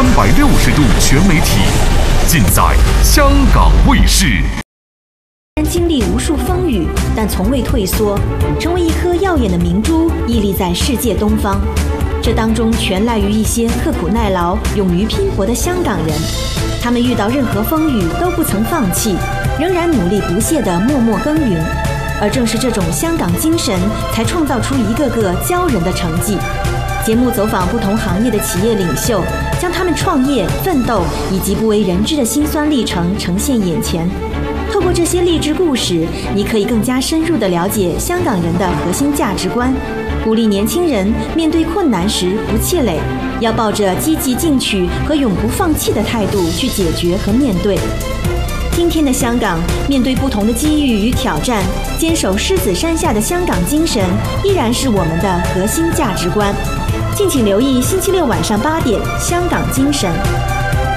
360度全媒体，尽在香港卫视。 经历无数风雨，但从未退缩，成为一颗耀眼的明珠，屹立在世界东方。这当中全赖于一些刻苦耐劳、勇于拼搏的香港人。他们遇到任何风雨都不曾放弃，仍然努力不懈地默默耕耘。而正是这种香港精神，才创造出一个个骄人的成绩。节目走访不同行业的企业领袖，将他们创业、奋斗以及不为人知的辛酸历程呈现眼前。透过这些励志故事，你可以更加深入地了解香港人的核心价值观，鼓励年轻人面对困难时不气馁，要抱着积极进取和永不放弃的态度去解决和面对。今天的香港，面对不同的机遇与挑战，坚守狮子山下的香港精神，依然是我们的核心价值观。敬请留意星期六晚上8点《香港精神》。